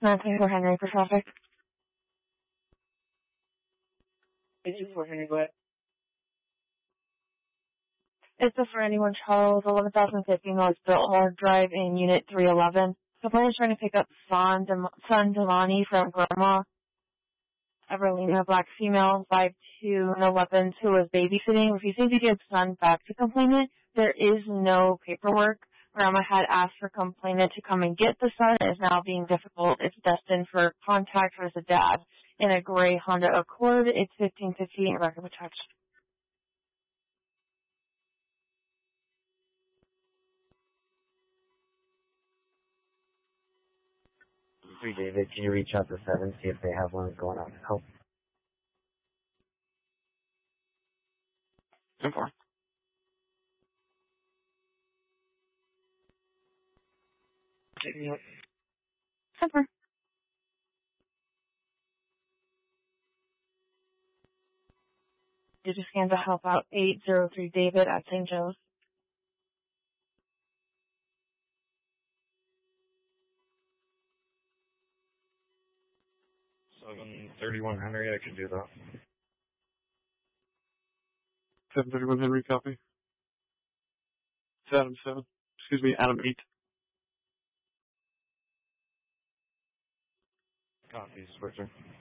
924 Henry for traffic. 824 Henry, go ahead. It's the for anyone Charles, 11,050 North Biltmore Drive in Unit 311. The plan is trying to pick up son Delani from Grandma Evelina, black female, 5'2", no weapons, who was babysitting. Refusing to give son back to complainant. There is no paperwork. Grandma had asked for complainant to come and get the son. It is now being difficult. It's destined for contact with the dad in a gray Honda Accord. It's 1550 record touch. 3 David, can you reach out to 7, see if they have one going on? Help. 10-4. Taking up. 10-4. You just scan to help out 803 David at St. Joe's. 731 Henry, I can do that. 731 Henry, copy. It's Adam 7. Excuse me, Adam 8. Copy, switcher.